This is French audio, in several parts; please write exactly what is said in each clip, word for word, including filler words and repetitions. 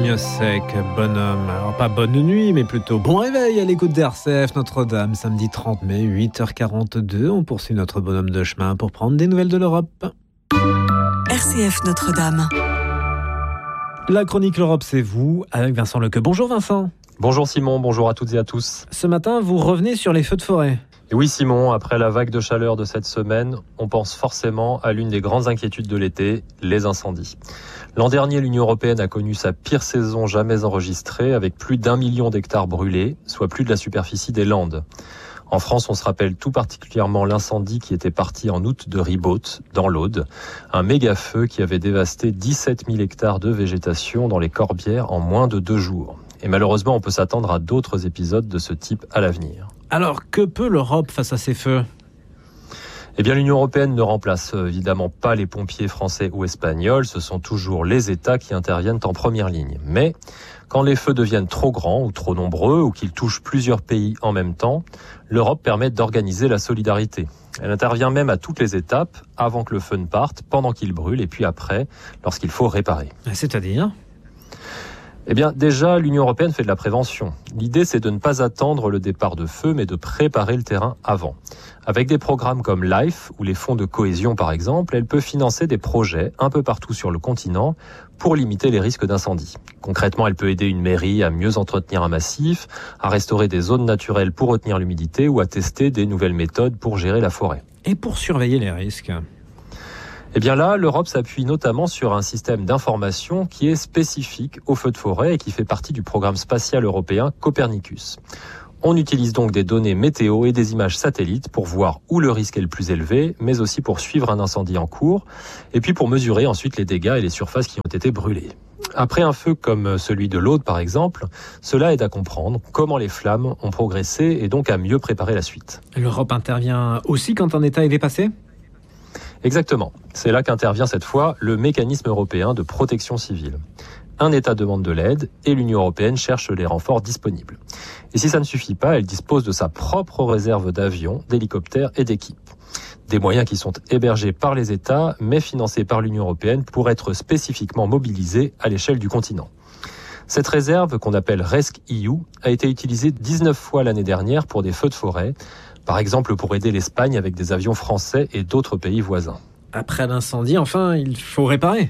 Ignosec, bonhomme. Alors pas bonne nuit, mais plutôt bon réveil à l'écoute d'R C F Notre-Dame, samedi trente mai, huit heures quarante-deux. On poursuit notre bonhomme de chemin pour prendre des nouvelles de l'Europe. R C F Notre-Dame. La chronique L'Europe, c'est vous, avec Vincent Lequeux. Bonjour Vincent. Bonjour Simon, bonjour à toutes et à tous. Ce matin, vous revenez sur les feux de forêt. Et oui Simon, après la vague de chaleur de cette semaine, on pense forcément à l'une des grandes inquiétudes de l'été, les incendies. L'an dernier, l'Union européenne a connu sa pire saison jamais enregistrée, avec plus d'un million d'hectares brûlés, soit plus de la superficie des Landes. En France, on se rappelle tout particulièrement l'incendie qui était parti en août de Ribaute, dans l'Aude, un méga feu qui avait dévasté dix-sept mille hectares de végétation dans les Corbières en moins de deux jours. Et malheureusement, on peut s'attendre à d'autres épisodes de ce type à l'avenir. Alors, que peut l'Europe face à ces feux ? Eh bien, l'Union européenne ne remplace évidemment pas les pompiers français ou espagnols. Ce sont toujours les États qui interviennent en première ligne. Mais quand les feux deviennent trop grands ou trop nombreux ou qu'ils touchent plusieurs pays en même temps, l'Europe permet d'organiser la solidarité. Elle intervient même à toutes les étapes, avant que le feu ne parte, pendant qu'il brûle et puis après, lorsqu'il faut réparer. C'est-à-dire ? Eh bien, déjà, l'Union européenne fait de la prévention. L'idée, c'est de ne pas attendre le départ de feu, mais de préparer le terrain avant. Avec des programmes comme LIFE, ou les fonds de cohésion par exemple, elle peut financer des projets un peu partout sur le continent pour limiter les risques d'incendie. Concrètement, elle peut aider une mairie à mieux entretenir un massif, à restaurer des zones naturelles pour retenir l'humidité ou à tester des nouvelles méthodes pour gérer la forêt. Et pour surveiller les risques ? Eh bien là, l'Europe s'appuie notamment sur un système d'information qui est spécifique aux feux de forêt et qui fait partie du programme spatial européen Copernicus. On utilise donc des données météo et des images satellites pour voir où le risque est le plus élevé, mais aussi pour suivre un incendie en cours, et puis pour mesurer ensuite les dégâts et les surfaces qui ont été brûlées. Après un feu comme celui de l'Aude par exemple, cela aide à comprendre comment les flammes ont progressé et donc à mieux préparer la suite. L'Europe intervient aussi quand un État est dépassé ? Exactement. C'est là qu'intervient cette fois le mécanisme européen de protection civile. Un État demande de l'aide et l'Union européenne cherche les renforts disponibles. Et si ça ne suffit pas, elle dispose de sa propre réserve d'avions, d'hélicoptères et d'équipes. Des moyens qui sont hébergés par les États, mais financés par l'Union européenne pour être spécifiquement mobilisés à l'échelle du continent. Cette réserve, qu'on appelle rescEU, a été utilisée dix-neuf fois l'année dernière pour des feux de forêt, par exemple pour aider l'Espagne avec des avions français et d'autres pays voisins. Après l'incendie, enfin, il faut réparer.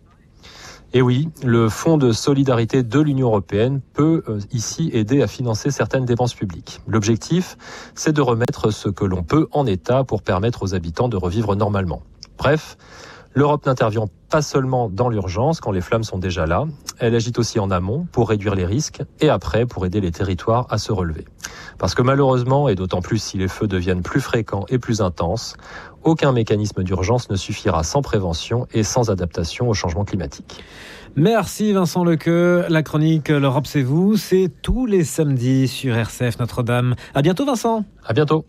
Et oui, le Fonds de solidarité de l'Union européenne peut euh, ici aider à financer certaines dépenses publiques. L'objectif, c'est de remettre ce que l'on peut en état pour permettre aux habitants de revivre normalement. Bref, l'Europe n'intervient pas seulement dans l'urgence, quand les flammes sont déjà là, elle agit aussi en amont pour réduire les risques et après pour aider les territoires à se relever. Parce que malheureusement, et d'autant plus si les feux deviennent plus fréquents et plus intenses, aucun mécanisme d'urgence ne suffira sans prévention et sans adaptation au changement climatique. Merci Vincent Lequeux. La chronique L'Europe c'est vous, c'est tous les samedis sur R C F Notre-Dame. À bientôt Vincent. À bientôt.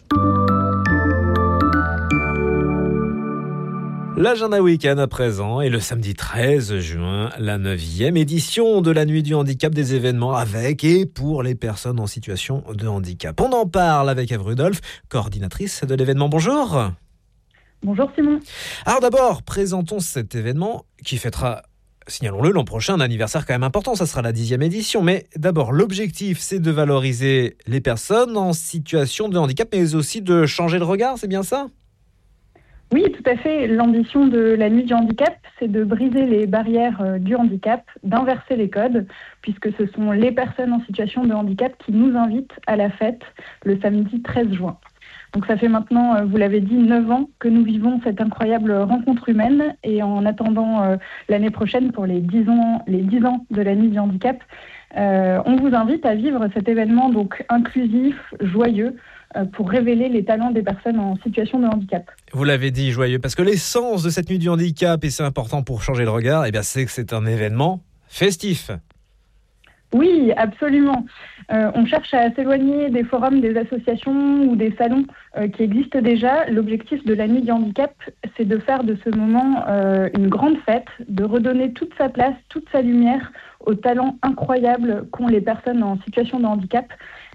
L'agenda week-end à présent et le samedi treize juin, la neuvième édition de la Nuit du handicap, des événements avec et pour les personnes en situation de handicap. On en parle avec Ève Rudolph, coordinatrice de l'événement. Bonjour. Bonjour Simon. Alors d'abord, présentons cet événement qui fêtera, signalons-le, l'an prochain, un anniversaire quand même important, ça sera la dixième édition. Mais d'abord, l'objectif, c'est de valoriser les personnes en situation de handicap, mais aussi de changer le regard, c'est bien ça ? Oui, tout à fait. L'ambition de la Nuit du handicap, c'est de briser les barrières du handicap, d'inverser les codes, puisque ce sont les personnes en situation de handicap qui nous invitent à la fête le samedi treize juin. Donc ça fait maintenant, vous l'avez dit, neuf ans que nous vivons cette incroyable rencontre humaine, et en attendant euh, l'année prochaine pour les dix ans, les dix ans de la Nuit du handicap, euh, on vous invite à vivre cet événement donc inclusif, joyeux, pour révéler les talents des personnes en situation de handicap. Vous l'avez dit, joyeux, parce que l'essence de cette Nuit du handicap, et c'est important pour changer le regard, eh bien, c'est que c'est un événement festif. Oui, absolument. Euh, on cherche à s'éloigner des forums, des associations ou des salons euh, qui existent déjà. L'objectif de la Nuit du handicap, c'est de faire de ce moment euh, une grande fête, de redonner toute sa place, toute sa lumière aux talents incroyables qu'ont les personnes en situation de handicap.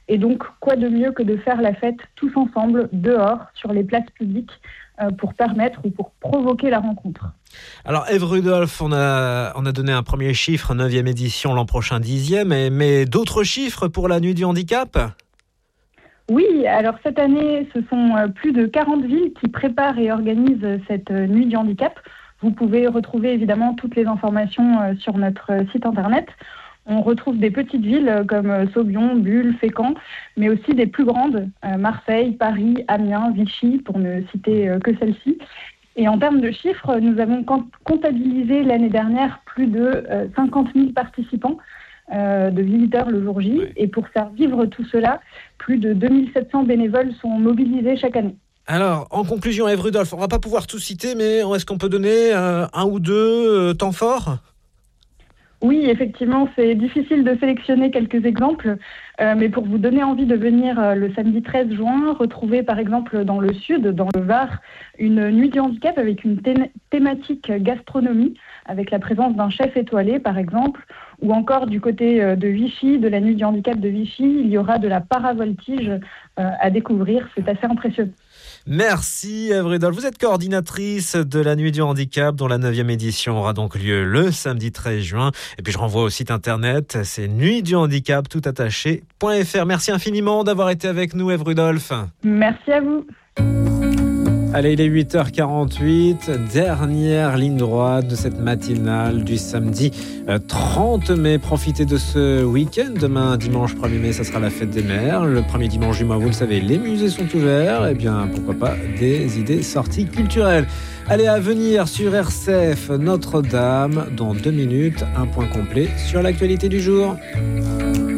Et donc, quoi de mieux que de faire la fête tous ensemble, dehors, sur les places publiques, euh, pour permettre ou pour provoquer la rencontre. Alors, Ève Rudolph, on a, on a donné un premier chiffre, neuvième édition, l'an prochain dixième, mais, mais d'autres chiffres pour la Nuit du Handicap ? Oui, alors cette année, ce sont plus de quarante villes qui préparent et organisent cette Nuit du Handicap. Vous pouvez retrouver évidemment toutes les informations sur notre site internet. On retrouve des petites villes comme Saubion, Bulle, Fécamp, mais aussi des plus grandes, Marseille, Paris, Amiens, Vichy, pour ne citer que celles-ci. Et en termes de chiffres, nous avons comptabilisé l'année dernière plus de cinquante mille participants euh, de visiteurs le jour J. Oui. Et pour faire vivre tout cela, plus de deux mille sept cents bénévoles sont mobilisés chaque année. Alors, en conclusion, Ève Rudolph, on ne va pas pouvoir tout citer, mais est-ce qu'on peut donner euh, un ou deux euh, temps forts ? Oui, effectivement, c'est difficile de sélectionner quelques exemples, euh, mais pour vous donner envie de venir euh, le samedi treize juin, retrouver par exemple dans le sud, dans le Var, une nuit du handicap avec une thé- thématique gastronomie, avec la présence d'un chef étoilé par exemple, ou encore du côté euh, de Vichy, de la nuit du handicap de Vichy, il y aura de la paravoltige euh, à découvrir, c'est assez impressionnant. Merci Ève Rudolph. Vous êtes coordinatrice de la Nuit du Handicap dont la neuvième édition aura donc lieu le samedi treize juin. Et puis je renvoie au site internet, c'est nuit du handicap tout attaché point f r. Merci infiniment d'avoir été avec nous Ève Rudolph. Merci à vous. Allez, il est huit heures quarante-huit, dernière ligne droite de cette matinale du samedi trente mai. Profitez de ce week-end. Demain, dimanche premier mai, ça sera la fête des mères. Le premier dimanche du mois, vous le savez, les musées sont ouverts. Eh bien, pourquoi pas des idées sorties culturelles. Allez, à venir sur R C F Notre-Dame. Dans deux minutes, un point complet sur l'actualité du jour.